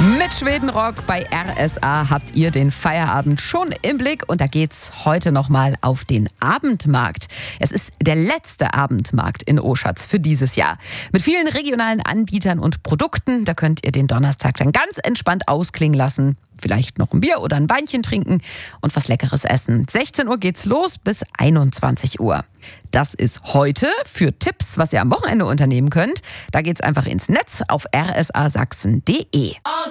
Mit Schwedenrock bei RSA habt ihr den Feierabend schon im Blick und da geht's heute nochmal auf den Abendmarkt. Es ist der letzte Abendmarkt in Oschatz für dieses Jahr. Mit vielen regionalen Anbietern und Produkten, da könnt ihr den Donnerstag dann ganz entspannt ausklingen lassen. Vielleicht noch ein Bier oder ein Weinchen trinken und was Leckeres essen. 16 Uhr geht's los bis 21 Uhr. Das ist heute. Für Tipps, was ihr am Wochenende unternehmen könnt, da geht's einfach ins Netz auf rsasachsen.de.